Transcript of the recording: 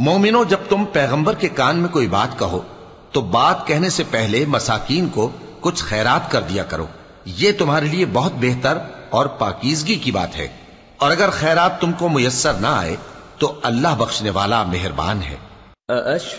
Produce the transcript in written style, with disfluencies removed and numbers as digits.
मोमिनो, जब तुम पैगंबर के कान में कोई बात कहो तो बात कहने से पहले मसाकीन को कुछ खैरात कर दिया करो। ये तुम्हारे लिए बहुत बेहतर और पाकीजगी की बात है। और अगर खैरात तुमको मुयस्सर ना आए तो अल्लाह बख्शने वाला मेहरबान है।